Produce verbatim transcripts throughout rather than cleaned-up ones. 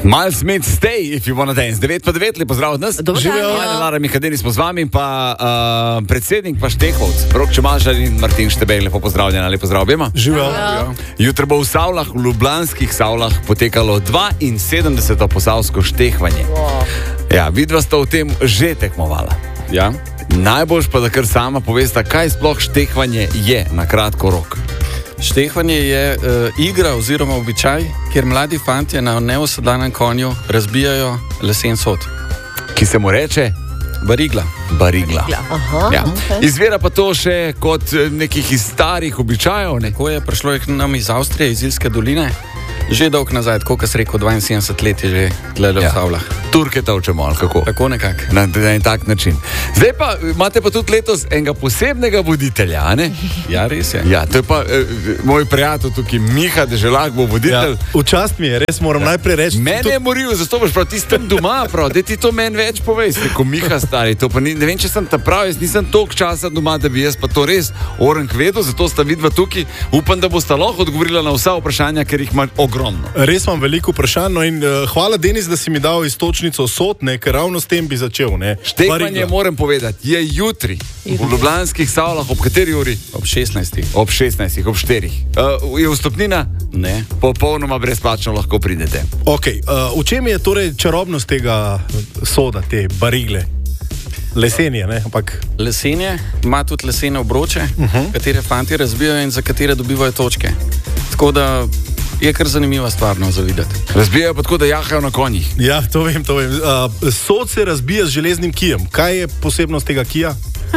Miles Smith, stay if you wanna dance. devet pa devet, lepo zdrav od nas. Živijo. Lara Mihadeni smo z vami, pa uh, predsednik, pa Štehovc, Rok Čemažar in Martin Štebej, lepo pozdravljena, lepo zdrav obema. Živijo. Jutro bo v Savlah, v ljubljanskih Savlah, potekalo dvainsedemdeseto posavsko štehvanje. Ja, vidva sta v tem že tekmovala. Ja. Najboljš pa, da kar sama povesta, kaj sploh štehvanje je na kratko rok. Štehvanje je uh, igra oziroma običaj, kjer mladi fantje na neosedanem konju razbijajo lesen sod. Ki se mu reče? Barigla. Barigla. Aha, Ja. okay. Izvira pa to še kot eh, nekih iz starih običajev. Ne? Ko je prišlo k nam iz Avstrije, iz Ilske doline, že dolg nazaj, tako kot se rekel, dvainsedemdeset let je že tle v Ja. Savlah. Turke tavčemo, ali kako? Tako nekako. Na, na en tak način. Zdaj pa imate pa tudi letos enega posebnega voditelja, a ne? Ja, res je. Ja, to je pa eh, moj prijatelj tukaj, Miha Deželak bo voditelj. Ja. V čast mi je, res moram ja. najprej reči. Mene je moril, zato boš prav tistem doma, prav, da ti to meni več povej, rekel Miha stari, to pa ni, ne vem, če sem ta prav, jaz nisem toliko časa doma, da bi jaz pa to res orenk vedel, zato sta vidva tukaj, upam, da bosta lahko odgovorila na vsa vprašanja, ker jih ima ogromno. Res imam veliko vprašanj, no in uh, hvala Denis, da si mi dal istočnico sod, ne, ker ravno s tem bi začel. Ne. Štehvanje, Barigla. moram povedati, je jutri v ljubljanskih Savlah, ob kateri uri? Ob šestnajstih. Ob šestnajstih, ob štirih. Uh, je vstopnina? Ne. Popolnoma brezplačno lahko pridete. Okay, uh, v čem je torej čarobnost tega soda, te barigle? Lesenje, ne? Ampak Lesenje ima tudi lesene obroče, uh -huh. katere fanti razbijajo in za katere dobivajo točke. Tako da je kar zanimiva stvar no, za videti. Razbijajo pa tako, da jahajo na konjih. ja, to vem, to vem. Uh, sod se razbija z železnim kijem. Kaj je posebnost tega kija?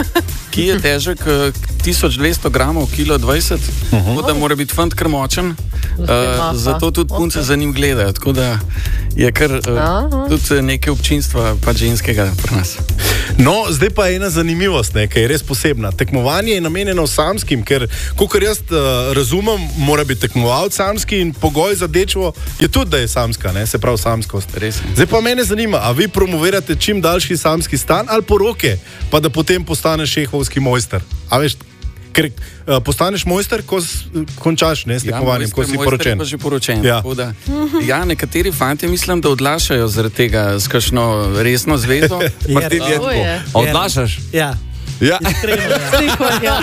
Ki je težek uh, tisoč dvesto gramov, kilo dvajset, uh -huh. tako da mora biti fant kar močen, uh, zato tudi punce okay. za njim gledajo, tako da je kar uh, tudi nekaj občinstva pa ženskega pri nas. No, zdaj pa ena zanimivost, ne, ki je res posebna. Tekmovanje je namenjeno samskim, ker, kolikor jaz uh, razumem, mora biti tekmovalec samski in pogoj za dečvo je tudi, da je samska, ne, se pravi samskost. Res je. Zdaj pa mene zanima, a vi promovirate čim daljši samski stan ali poroke, pa da potem postaneš šehovski mojster. A veš, ker uh, postaneš mojster, ko s, končaš ne, s tekmovanjem, ja, ko si mojster poročen. Pa že poročen. Ja. Da, ja, nekateri fantje mislim, da odlašajo zaradi tega s kakšno resno zvezo. Martin, je tako. Odlašaš? Ja. Ja. Ja.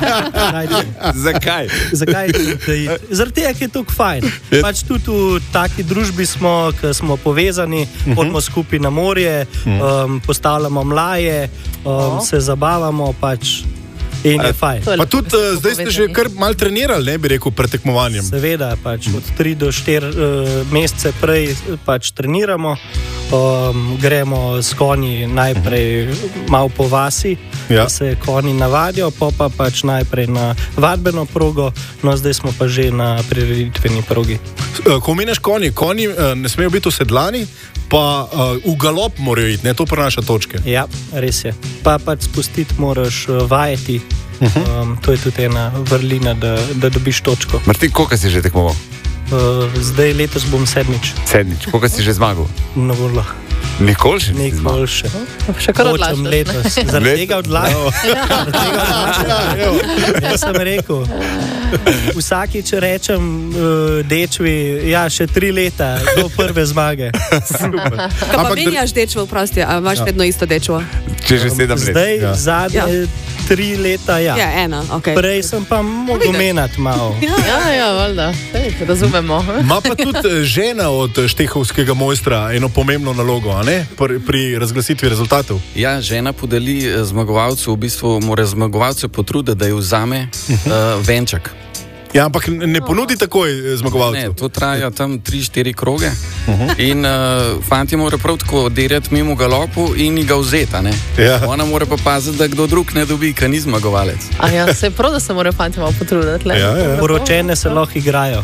Zakaj? Zakaj? Zaradi tega, ker je to fajn. Pač tudi v taki družbi smo, ki smo povezani, hodimo skupaj na morje, um, postavljamo mlaje, um, se zabavamo pač in je fajn. Pa tudi uh, zdaj ste že kar malo trenirali, ne bi rekel, pred tekmovanjem. Seveda, pač od tri do štiri uh, mesece prej pač treniramo. Um, gremo s konji najprej malo po vasi, Ja. da se konji navadijo, pa pa pač najprej na vadbeno progo, no zdaj smo pa že na prireditveni progi. Uh, ko meniš konji, konji uh, ne smejo biti usedlani, pa uh, v galop morajo iti, ne, to prenaša točke. Ja, res je. Pa pač spustiti moraš uh, vajeti, um, to je tudi ena vrlina, da, da dobiš točko. Martin, koliko si že tekmoval? Uh, zdaj letos bom sedmič, Sedmič. Koliko si že zmagal? na vrlo. Nikoli še nisi zmagal. Nikoli še. Še kar Hočem odlašaš. letos. Zaradi tega odlašam. Zaradi tega odlašam. Jaz sem rekel, vsakič rečem uh, dečvi, ja, še tri leta do prve zmage. Super. Kaj pa menjaš dečvo, prosti, a imaš vedno isto dečvo? Če že sedem let. Zdaj, Ja. zadnje Ja. tri leta, ja. Ja, ena, ok. Prej sem pa mogel vidiš. menati malo. Ja, ja, valjda. Sej, razumemo. Ma pa tudi eh, žena od eh, štehovskega mojstra eno pomembno nalogo, a ne? Pri, pri razglasitvi rezultatov. Ja, žena podeli eh, zmagovalcu, v bistvu mora zmagovalce potruditi, da jo vzame uh, venček. Ja, ampak ne ne ponudi takoj eh, Ne, zmagovalcu. to traja tam tri štiri kroge. In uh, fanti morajo prav tako dirjati mimo galopu in ga vzeti. a ne. Ja. Ona mora pa paziti, da kdo drug ne dobi, ker ni zmagovalec. A ja, se prav, da se morajo fanti malo potruditi. le. Ja, ja. Poročene se lahko igrajo.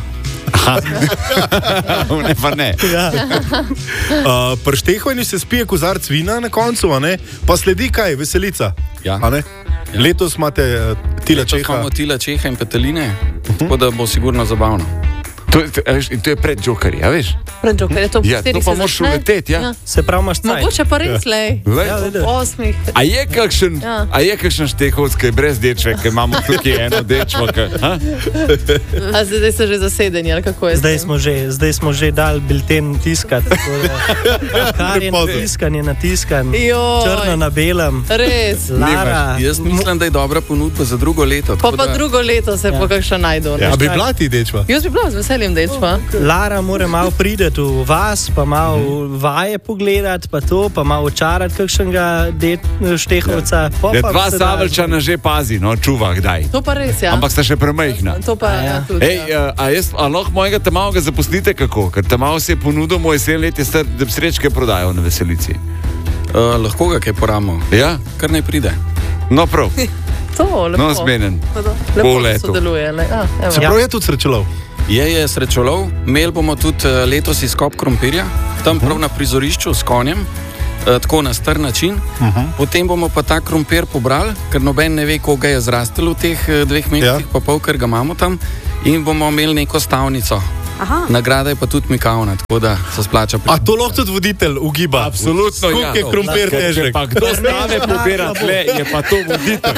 Ne, pa ne. Ja. Uh, pri štehovanju se spije kozarc vina na koncu, a ne? Pa sledi kaj, veselica. Ja. A ne? Letos imate uh, Tila Če Čeha. imamo Tila Čeha in Peteline, tako da bo sigurno zabavno. To, to, to je pred Jokerjem, veš? Pred Jokerjem, to, ja, to pa moraš uleteti. Ja. Se pravi, imaš cajt. Mogoče pa res, lej. Ja, Osmih. A je kakšen, ja. a je kakšen štehovc, ki je brez dečve, ki imamo tukaj eno dečvo? Ka, a zdaj so že zasedeni, ali kako je? Zdaj smo že, zdaj smo že dali bilten tiskati. Kar je natiskan, je natiskan. Joj. Črno na belem. Res. Lara. Jaz mislim, da je dobra ponudba za drugo leto. Pa pa da... drugo leto se ja. po kakšno najdu. Ja, a bi bila ti dečva? Jaz bi bila z veseljem dečva. Lara mora malo priti v vas, pa malo vaje pogledati, pa to, pa malo očarati kakšnega štehovca. Ja. Ja, dva Savelčana že pazi, no, čuva kdaj. To pa res, ja. Ampak sta še premajhna. To pa, ja, tudi, Ej, ja. a, jaz, a lahko mojega tamavega zaposlite kako? Ker tamavo se je ponudil, moj sedem let je star, da bi srečke prodajal na veselici. Uh, lahko ga kaj poramo. Ja? Kar naj pride. No, prav. To, lepo. No, zmenen. Lepo sodeluje. Ja, se pravi, je tudi srečolov? Je, je srečolov. Imeli bomo tudi uh, letos izkop krompirja, tam prav na prizorišču s konjem, uh, tako na star način. Uh -huh. Potem bomo pa ta krompir pobrali, ker noben ne ve, koga je zrastel v teh uh, dveh mesecih, ja. pa pol, ker ga imamo tam. In bomo imeli neko stavnico. Aha. Nagrada je pa tudi mikavna, tako da se splača. A to lahko tudi voditelj ugiba? Absolutno, ja. Koliko je krompir težek? Pa kdo stave pobira tle, je pa to voditelj.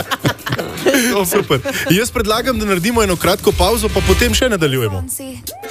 No, super. Jaz predlagam, da naredimo eno kratko pauzo, pa potem še nadaljujemo.